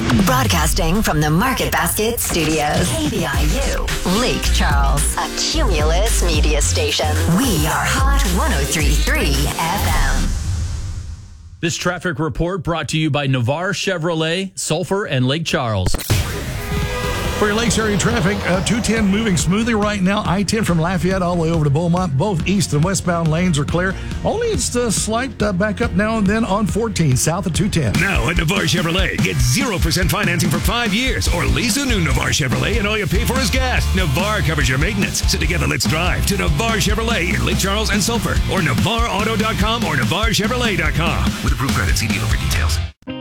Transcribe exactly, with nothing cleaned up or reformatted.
Broadcasting from the Market Basket Studios. K B I U, Lake Charles, a Cumulus media station. We are Hot one oh three point three F M. This traffic report brought to you by Navarre Chevrolet, Sulphur, and Lake Charles. For your Lakes area traffic, uh, two ten moving smoothly right now. I ten from Lafayette all the way over to Beaumont. Both east and westbound lanes are clear. Only it's a slight uh, backup now and then on fourteen south of two ten. Now at Navarre Chevrolet, get zero percent financing for five years or lease a new Navarre Chevrolet and all you pay for is gas. Navarre covers your maintenance. So together, let's drive to Navarre Chevrolet in Lake Charles and Sulphur or Navarre Auto dot com or Navarre Chevrolet dot com. With approved credit, see dealer for details.